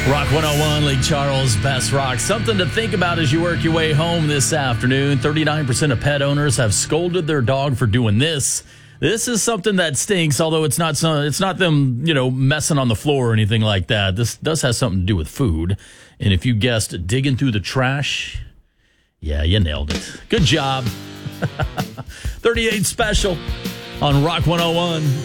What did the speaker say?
Rock 101, Lake Charles, Best Rock. Something to think about as you work your way home this afternoon. 39% of pet owners have scolded their dog for doing this. This is something that stinks, although it's not them, messing on the floor or anything like that. This does have something to do with food. And if you guessed digging through the trash, yeah, you nailed it. Good job. 38 special on Rock 101.